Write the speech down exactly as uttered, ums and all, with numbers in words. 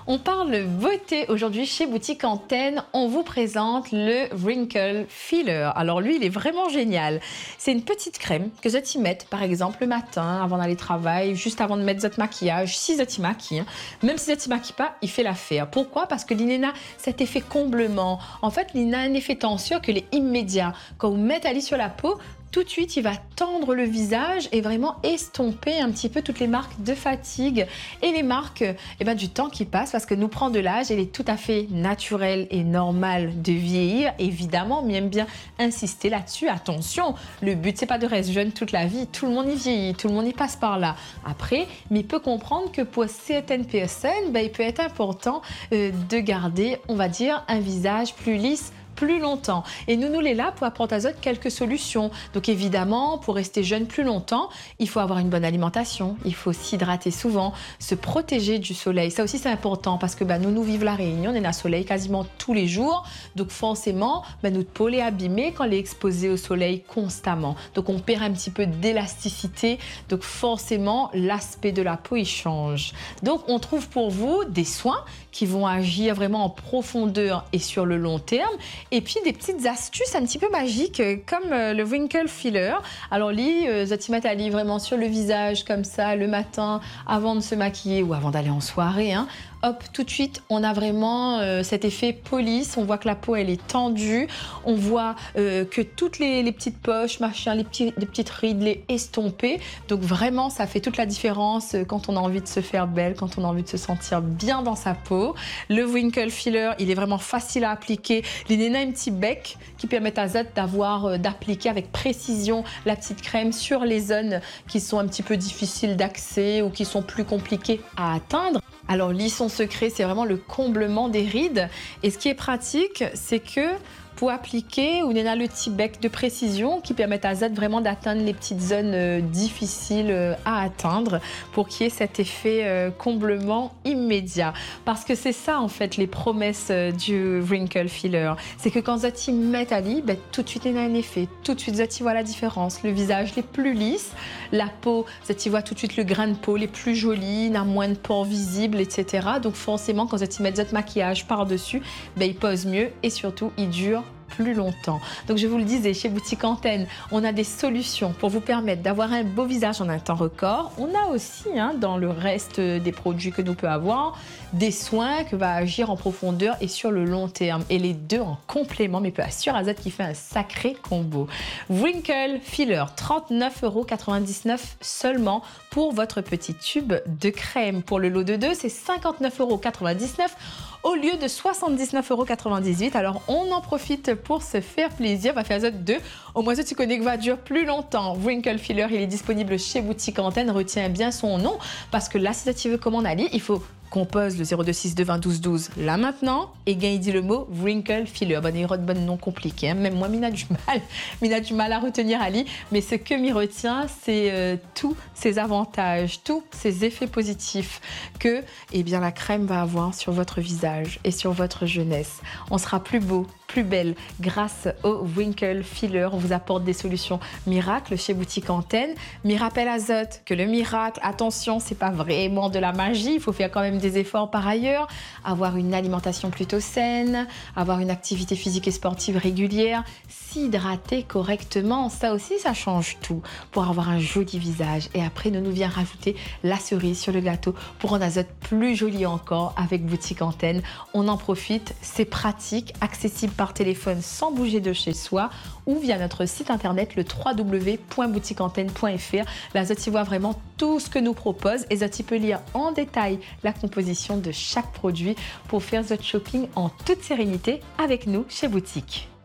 On parle beauté aujourd'hui chez Boutique Antenne. On vous présente le Wrinkle Filler. Alors lui, il est vraiment génial. C'est une petite crème que vous y mettez, par exemple, le matin, avant d'aller travailler, juste avant de mettre votre maquillage. Si vous y maquillez, même si vous ne maquillez pas, il fait l'affaire. Pourquoi? Parce que l'I N A, cet effet comblement. En fait, l'I N A a un effet tension que est immédiat. Quand vous mettez Ali sur la peau, tout de suite, il va tendre le visage et vraiment estomper un petit peu toutes les marques de fatigue et les marques eh ben, du temps qui passe, parce que nous prend de l'âge, il est tout à fait naturel et normal de vieillir, évidemment, mais aime bien insister là-dessus. Attention, le but, c'est pas de rester jeune toute la vie, tout le monde y vieillit, tout le monde y passe par là. Après, mais il peut comprendre que pour certaines personnes, ben, il peut être important euh, de garder, on va dire, un visage plus lisse, plus longtemps. Et nous, nous, les là pour apporter à Zot quelques solutions. Donc évidemment, pour rester jeune plus longtemps, il faut avoir une bonne alimentation, il faut s'hydrater souvent, se protéger du soleil. Ça aussi, c'est important parce que bah, nous, nous vivons la Réunion, on est dans le soleil quasiment tous les jours. Donc forcément, bah, notre peau est abîmée quand elle est exposée au soleil constamment. Donc on perd un petit peu d'élasticité. Donc forcément, l'aspect de la peau, il change. Donc on trouve pour vous des soins qui vont agir vraiment en profondeur et sur le long terme. Et puis des petites astuces un petit peu magiques comme le Wrinkle Filler. Alors lui, Zotimat Ali vraiment sur le visage comme ça le matin avant de se maquiller ou avant d'aller en soirée. Hein. Hop, tout de suite, on a vraiment euh, cet effet police. On voit que la peau, elle est tendue. On voit euh, que toutes les, les petites poches, machin, les, petits, les petites rides, les estompées. Donc vraiment, ça fait toute la différence quand on a envie de se faire belle, quand on a envie de se sentir bien dans sa peau. Le Wrinkle Filler, il est vraiment facile à appliquer. Il y a un petit bec qui permet à Zot d'avoir, euh, d'appliquer avec précision la petite crème sur les zones qui sont un petit peu difficiles d'accès ou qui sont plus compliquées à atteindre. Alors, lui, son secret, c'est vraiment le comblement des rides. Et ce qui est pratique, c'est que pour appliquer, on a le petit bec de précision qui permet à Zot vraiment d'atteindre les petites zones euh, difficiles euh, à atteindre pour qu'il y ait cet effet euh, comblement immédiat. Parce que c'est ça, en fait, les promesses euh, du Wrinkle Filler. C'est que quand Zot y met à lit, ben, tout de suite, il y a un effet. Tout de suite, Zot y voit la différence. Le visage est plus lisse, la peau, Zot y voit tout de suite le grain de peau, les plus jolis, il y a moins de pores visibles, et cetera. Donc forcément, quand Zot y met Zot maquillage par-dessus, ben, il pose mieux et surtout, il dure plus longtemps. Donc je vous le disais, chez Boutique Antenne, on a des solutions pour vous permettre d'avoir un beau visage en un temps record. On a aussi, hein, dans le reste des produits que nous peut avoir, des soins que va agir en profondeur et sur le long terme. Et les deux en complément, mais peut assurer à Zot qui fait un sacré combo. Wrinkle Filler, trente-neuf euros quatre-vingt-dix-neuf seulement pour votre petit tube de crème. Pour le lot de deux, c'est cinquante-neuf euros quatre-vingt-dix-neuf au lieu de soixante-dix-neuf euros quatre-vingt-dix-huit. Alors on en profite pour se faire plaisir. On va faire Zot deux. Au moins, tu connais que va durer plus longtemps. Wrinkle Filler, il est disponible chez Boutique Antenne. Retiens bien son nom parce que là, si tu veux commander, il faut compose le zéro deux six deux vingt douze douze là maintenant et gagne dit le mot Wrinkle Filler. Bon, il y a bon nom compliqué. Hein. Même moi, m'ina du mal, m'ina du mal à retenir Ali. Mais ce que m'y retient, c'est euh, tous ces avantages, tous ces effets positifs que, eh bien, la crème va avoir sur votre visage et sur votre jeunesse. On sera plus beau, plus belle grâce au Wrinkle Filler. On vous apporte des solutions miracles chez Boutique Antenne. Mais rappel à Zot que le miracle, attention, c'est pas vraiment de la magie. Il faut faire quand même des efforts par ailleurs, avoir une alimentation plutôt saine, avoir une activité physique et sportive régulière, s'hydrater correctement, ça aussi ça change tout pour avoir un joli visage. Et après nous nous vient rajouter la cerise sur le gâteau pour rendre Zot plus joli encore avec Boutique Antenne. On en profite, c'est pratique, accessible par téléphone sans bouger de chez soi ou via notre site internet le w w w point boutique antenne point f r. Là Zot y voit vraiment tout ce que nous propose et Zot y peut lire en détail la composition de chaque produit pour faire Zot shopping en toute sérénité avec nous chez Boutique.